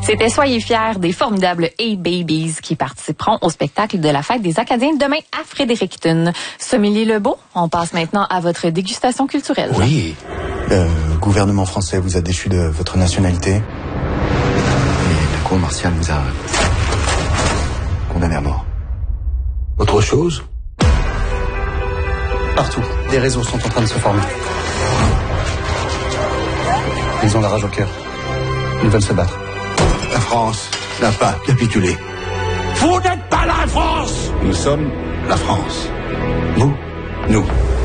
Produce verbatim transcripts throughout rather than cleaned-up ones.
C'était Soyez fiers des formidables Hey Babies qui participeront au spectacle de la fête des Acadiens demain à Fredericton. Sommelier Lebeau, on passe maintenant à votre dégustation culturelle. Oui, le gouvernement français vous a déchu de votre nationalité et la cour martiale vous a condamné à mort. Autre chose? Partout, des réseaux sont en train de se former. Ils ont la rage au cœur. Ils veulent se battre. La France n'a pas capitulé. Vous n'êtes pas la France! Nous sommes la France. Vous, nous.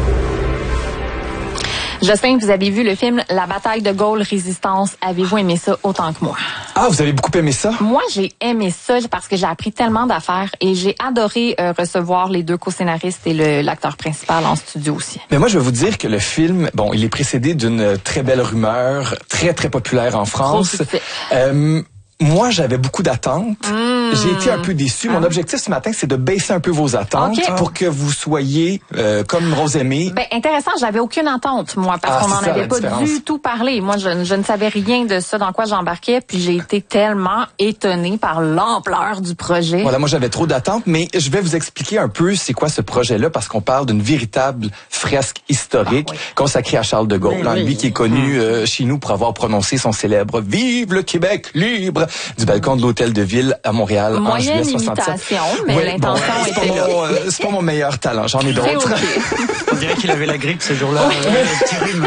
Jocelyn, vous avez vu le film La bataille de Gaulle Résistance. Avez-vous aimé ça autant que moi? Ah, vous avez beaucoup aimé ça? Moi, j'ai aimé ça parce que j'ai appris tellement d'affaires et j'ai adoré euh, recevoir les deux co-scénaristes et le, l'acteur principal en studio aussi. Mais moi, je vais vous dire que le film, bon, il est précédé d'une très belle rumeur, très, très populaire en France. Euh, moi, j'avais beaucoup d'attentes. Mmh. J'ai été un peu déçu. Mon ah. objectif ce matin, c'est de baisser un peu vos attentes okay. pour que vous soyez euh, comme Rosemée. Ben intéressant, j'avais aucune attente moi parce ah, qu'on n'en avait pas différence. du tout parlé. Moi, je, je ne savais rien de ça dans quoi j'embarquais, puis j'ai été tellement étonnée par l'ampleur du projet. Voilà, moi j'avais trop d'attentes, mais je vais vous expliquer un peu c'est quoi ce projet-là parce qu'on parle d'une véritable fresque historique ah, oui. consacrée à Charles de Gaulle, oui, hein, oui. lui qui est connu euh, chez nous pour avoir prononcé son célèbre "Vive le Québec libre" du balcon de l'Hôtel de Ville à Montréal. Moyenne en juillet soixante-sept. Mais oui, l'intention bon, était pas là. Mon, euh, c'est pas mon meilleur talent, j'en ai d'autres. Okay. On dirait qu'il avait la grippe ce jour-là. Ouais.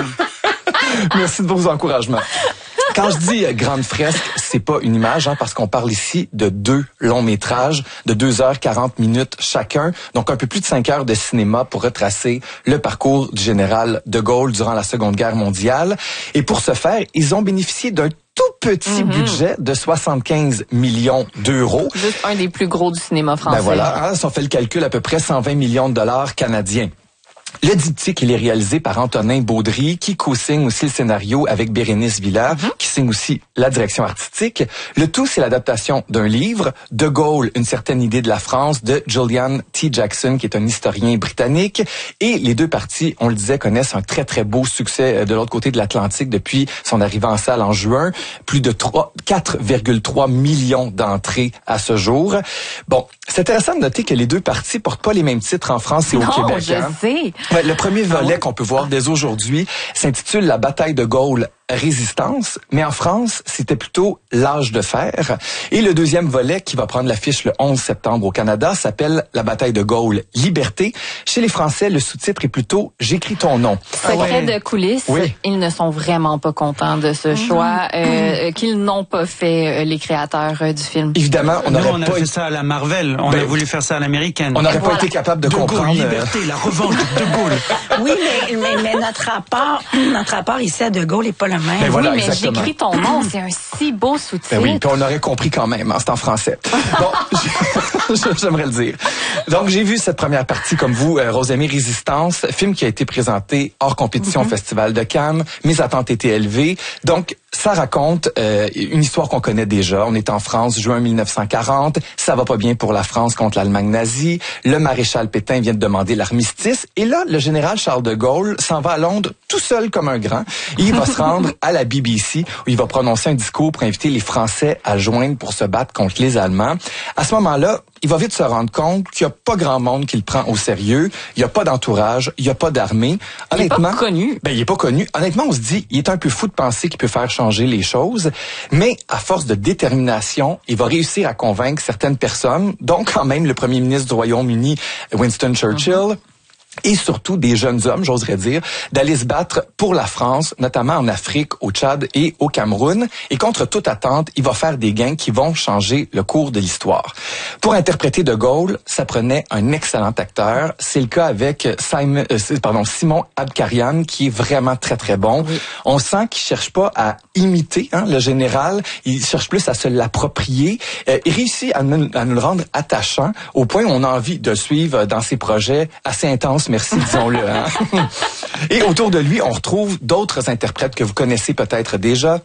Merci de vos encouragements. Quand je dis euh, grande fresque, c'est pas une image, hein, parce qu'on parle ici de deux longs métrages de deux heures quarante minutes chacun, donc un peu plus de cinq heures de cinéma pour retracer le parcours du général de Gaulle durant la Seconde Guerre mondiale. Et pour ce faire, ils ont bénéficié d'un tout petit mm-hmm. budget de soixante-quinze millions d'euros. Juste un des plus gros du cinéma français. Ben voilà, hein, si on fait le calcul, à peu près cent vingt millions de dollars canadiens. Le diptyque, il est réalisé par Antonin Baudry, qui co-signe aussi le scénario avec Bérénice Villard, mm-hmm. qui signe aussi la direction artistique. Le tout, c'est l'adaptation d'un livre, De Gaulle, une certaine idée de la France, de Julian T. Jackson, qui est un historien britannique. Et les deux parties, on le disait, connaissent un très, très beau succès de l'autre côté de l'Atlantique depuis son arrivée en salle en juin. Plus de quatre virgule trois millions d'entrées à ce jour. Bon, c'est intéressant de noter que les deux parties portent pas les mêmes titres en France et au non, Québec. Je hein. sais. Ouais, le premier volet qu'on peut voir dès aujourd'hui s'intitule La bataille de Gaulle Résistance, mais en France, c'était plutôt l'âge de fer. Et le deuxième volet, qui va prendre l'affiche le onze septembre au Canada, s'appelle La bataille de Gaulle Liberté. Chez les Français, le sous-titre est plutôt J'écris ton nom. Secret ah ouais. de coulisses, oui. ils ne sont vraiment pas contents de ce choix euh, qu'ils n'ont pas fait, euh, les créateurs euh, du film. Évidemment, on n'aurait on a pas fait ça à la Marvel, on ben, a voulu faire ça à l'américaine. On n'aurait pas voilà. été capable de, de comprendre. Gaulle, liberté, la revanche de De Gaulle. Oui, mais, mais, mais notre rapport, notre rapport ici à De Gaulle n'est pas le même. Ben voilà, oui, mais exactement. J'écris ton nom, c'est un si beau sous-titre. Ben oui, puis on aurait compris quand même, hein, c'est en français. Bon, j'aimerais le dire. Donc, j'ai vu cette première partie, comme vous, euh, Rosemée Résistance, film qui a été présenté hors compétition mm-hmm. au Festival de Cannes. Mes attentes étaient élevées. Donc, ça raconte euh, une histoire qu'on connaît déjà. On est en France, juin mille neuf cent quarante. Ça va pas bien pour la France contre l'Allemagne nazie. Le maréchal Pétain vient de demander l'armistice. Et là, le général Charles de Gaulle s'en va à Londres tout seul comme un grand. Et il va se rendre à la B B C où il va prononcer un discours pour inviter les Français à joindre pour se battre contre les Allemands. À ce moment-là, il va vite se rendre compte qu'il n'y a pas grand monde qui le prend au sérieux. Il n'y a pas d'entourage, il n'y a pas d'armée. Honnêtement, il n'est pas connu. Ben, il est pas connu. Honnêtement, on se dit, il est un peu fou de penser qu'il peut faire changer les choses. Mais à force de détermination, il va réussir à convaincre certaines personnes, dont quand même le premier ministre du Royaume-Uni, Winston Churchill, mm-hmm. et surtout des jeunes hommes, j'oserais dire, d'aller se battre pour la France, notamment en Afrique, au Tchad et au Cameroun. Et contre toute attente, il va faire des gains qui vont changer le cours de l'histoire. Pour interpréter De Gaulle, ça prenait un excellent acteur. C'est le cas avec Simon, euh, pardon, Simon Abkarian, qui est vraiment très, très bon. Oui. On sent qu'il cherche pas à imiter hein, le général, il cherche plus à se l'approprier. Euh, il réussit à nous, à nous le rendre attachant, au point où on a envie de le suivre dans ses projets assez intenses. Merci, disons-le. Hein? Et autour de lui, on retrouve d'autres interprètes que vous connaissez peut-être déjà.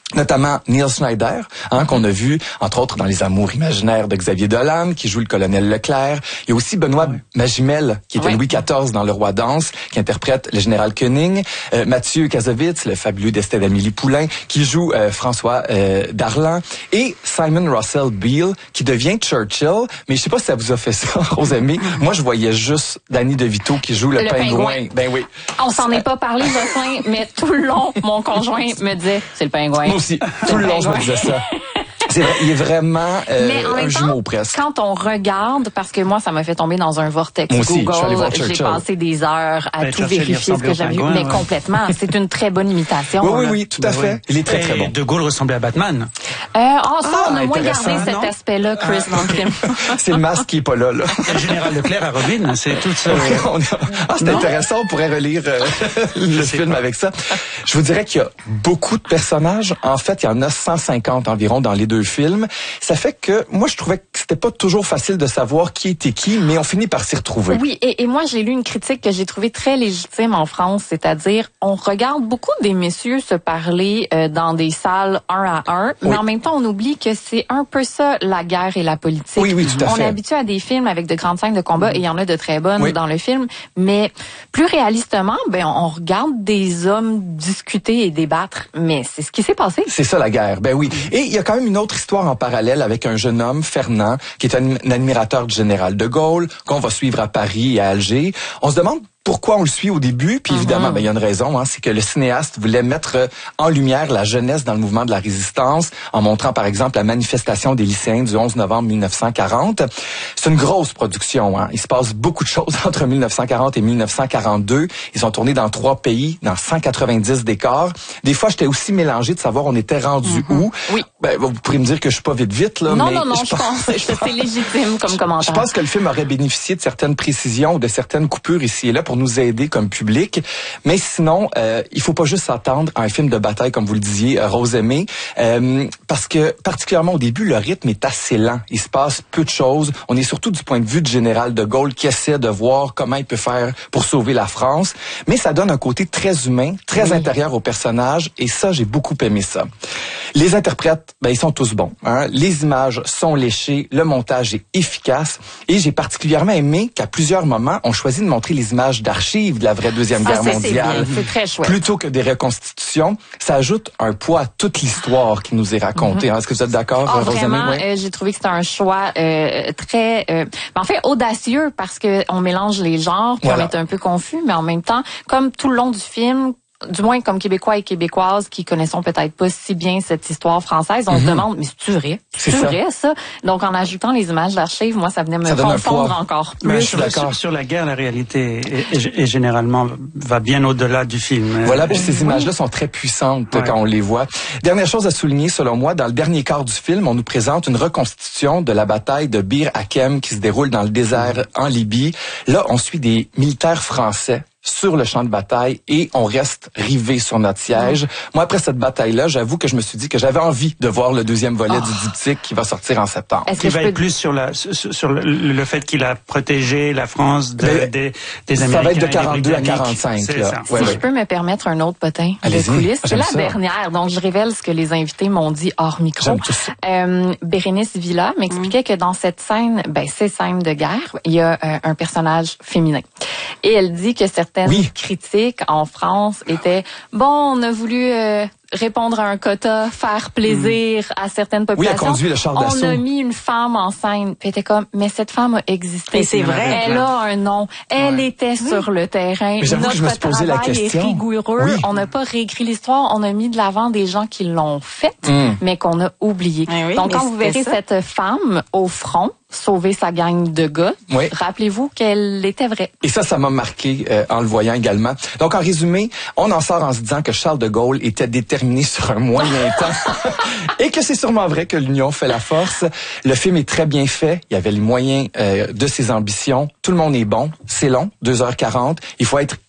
notamment Neil Schneider, hein, qu'on a vu, entre autres, dans Les Amours imaginaires de Xavier Dolan, qui joue le colonel Leclerc. Il y a aussi Benoît oui. Magimel, qui était oui. Louis quatorze dans Le Roi danse, qui interprète le général Koenig. Euh, Mathieu Kassovitz, le fabuleux destin d'Amélie Poulain, qui joue euh, François euh, Darlan. Et Simon Russell Beale, qui devient Churchill. Mais je sais pas si ça vous a fait ça, Rosemée. Moi, je voyais juste Danny DeVito qui joue le, le pingouin. pingouin. Ben oui. On s'en est pas parlé, Jocelyn, mais tout le long, mon conjoint me disait, c'est le pingouin. Moi aussi. Tout le long, je me disais ça. C'est vrai, il est vraiment euh, un jumeau presque. Quand on regarde, parce que moi, ça m'a fait tomber dans un vortex moi aussi, Google, j'ai passé des heures à ben, tout Churchill, vérifier ce que j'avais vu, mais ouais. complètement, c'est une très bonne imitation. Oui, oui, oui, tout à ben fait. Oui. Il est très, très bon. De Gaulle ressemblait à Batman. Euh, oh, ça, ah, on a moins gardé cet aspect-là, Chris, dans le film. C'est le masque qui est pas là, là. Le général Leclerc à Robin, c'est tout ça. Ah, c'est intéressant, on pourrait relire euh, le film pas. avec ça. Je vous dirais qu'il y a beaucoup de personnages. En fait, il y en a cent cinquante environ dans les deux films. Ça fait que moi, je trouvais que c'était pas toujours facile de savoir qui était qui, mais on finit par s'y retrouver. Oui, et, et moi, j'ai lu une critique que j'ai trouvée très légitime en France, c'est-à-dire, on regarde beaucoup des messieurs se parler euh, dans des salles un à un, oui. mais en même temps, on oublie que c'est un peu ça, la guerre et la politique. Oui, oui, tout à on fait. est habitué à des films avec de grandes scènes de combat, mmh. et il y en a de très bonnes oui. dans le film, mais plus réalistement, ben, on regarde des hommes discuter et débattre, mais c'est ce qui s'est passé. C'est ça, la guerre, ben oui. Et il y a quand même une autre histoire en parallèle avec un jeune homme, Fernand, qui est un, un admirateur du général de Gaulle, qu'on va suivre à Paris et à Alger. On se demande pourquoi on le suit au début, puis évidemment, mm-hmm. ben, il y a une raison, hein, c'est que le cinéaste voulait mettre en lumière la jeunesse dans le mouvement de la résistance, en montrant par exemple la manifestation des lycéens du onze novembre mille neuf cent quarante. C'est une grosse production, hein. Il se passe beaucoup de choses entre mille neuf cent quarante et mille neuf cent quarante-deux. Ils ont tourné dans trois pays, dans cent quatre-vingt-dix décors. Des fois, j'étais aussi mélangé de savoir on était rendu mm-hmm. où. Oui. Ben, vous pourrez me dire que je suis pas vite vite, là. Non, mais non, non, je, je pense que c'est légitime comme commentaire. Je pense que le film aurait bénéficié de certaines précisions ou de certaines coupures ici et là pour nous aider comme public. Mais sinon, euh, il faut pas juste s'attendre à un film de bataille, comme vous le disiez, euh, Rosemée, euh, parce que particulièrement au début, le rythme est assez lent. Il se passe peu de choses. On est surtout du point de vue du général de Gaulle qui essaie de voir comment il peut faire pour sauver la France. Mais ça donne un côté très humain, très oui. intérieur au personnage, et ça, j'ai beaucoup aimé ça. Les interprètes, ben, ils sont tous bons. Hein? Les images sont léchées, le montage est efficace, et j'ai particulièrement aimé qu'à plusieurs moments, on choisit de montrer les images d'archives de la vraie Deuxième Guerre ah, c'est, mondiale. C'est, c'est très chouette. Plutôt que des reconstitutions, ça ajoute un poids à toute l'histoire qui nous est racontée. Mm-hmm. Hein? Est-ce que vous êtes d'accord, oh, Rosemée? Vraiment, oui? euh, j'ai trouvé que c'était un choix euh, très, euh, en fait, audacieux parce que on mélange les genres, puis voilà. on est un peu confus, mais en même temps, comme tout le long du film, du moins comme Québécois et Québécoises qui connaissons peut-être pas si bien cette histoire française, on mm-hmm. se demande, mais c'est-tu vrai? C'est, c'est ça. vrai, ça? Donc, en ajoutant les images d'archives, moi, ça venait me ça confondre encore plus. Ben, je suis d'accord. Sur, sur la guerre, la réalité est, est, est généralement va bien au-delà du film. Voilà, puis ces images-là sont très puissantes ouais. quand on les voit. Dernière chose à souligner, selon moi, dans le dernier quart du film, on nous présente une reconstitution de la bataille de Bir Hakeim qui se déroule dans le désert mm-hmm. en Libye. Là, on suit des militaires français sur le champ de bataille et on reste rivé sur notre siège. Mmh. Moi, après cette bataille-là, j'avoue que je me suis dit que j'avais envie de voir le deuxième volet oh. du diptyque qui va sortir en septembre. Est-ce que qui va être peux... plus sur la sur, sur le, le fait qu'il a protégé la France de, Mais, des, des Américains. Ça va être de quarante-deux à quarante-cinq. C'est là. Ça. Ouais, si ouais. je peux me permettre un autre potin de coulisses, c'est la ça. dernière. Donc, je révèle ce que les invités m'ont dit hors micro. Euh, Bérénice Villa m'expliquait mmh. que dans cette scène, ben ces scènes de guerre, il y a euh, un personnage féminin. Et elle dit que certaines oui. critiques en France étaient bon, on a voulu euh, répondre à un quota, faire plaisir mmh. à certaines populations. Oui, elle conduit le char d'assaut. On a mis une femme en scène. Puis elle était comme, mais cette femme a existé. Et c'est vrai. Elle a un nom. Elle ouais. était oui. sur le terrain. Mais j'avoue Notre que je me suis posé la question. Est rigoureux. Oui. On n'a pas réécrit l'histoire. On a mis de l'avant des gens qui l'ont faite, mmh. mais qu'on a oublié. Oui, Donc quand vous verrez ça. cette femme au front sauver sa gang de gars, oui. rappelez-vous qu'elle était vraie. Et ça, ça m'a marqué euh, en le voyant également. Donc, en résumé, on en sort en se disant que Charles de Gaulle était déterminé sur un moyen temps et que c'est sûrement vrai que l'union fait la force. Le film est très bien fait. Il y avait les moyens euh, de ses ambitions. Tout le monde est bon. C'est long, deux heures quarante. Il faut être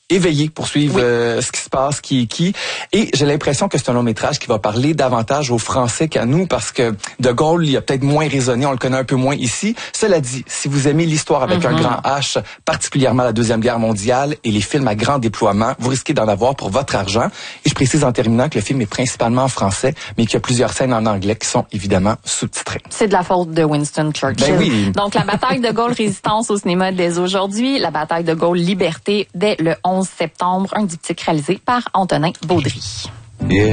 éveillé pour suivre oui. euh, ce qui se passe, qui est qui. Et j'ai l'impression que c'est un long métrage qui va parler davantage aux Français qu'à nous, parce que De Gaulle, il a peut-être moins résonné, on le connaît un peu moins ici. Cela dit, si vous aimez l'histoire avec mm-hmm. un grand H, particulièrement la Deuxième Guerre mondiale et les films à grand déploiement, vous risquez d'en avoir pour votre argent. Et je précise en terminant que le film est principalement en français, mais qu'il y a plusieurs scènes en anglais qui sont évidemment sous-titrées. C'est de la faute de Winston Churchill. Ben oui. Donc, la bataille de Gaulle-Résistance au cinéma dès aujourd'hui, la bataille de Gaulle-Liberté dès le onze septembre, un diptyque réalisé par Antonin Baudry. Yeah.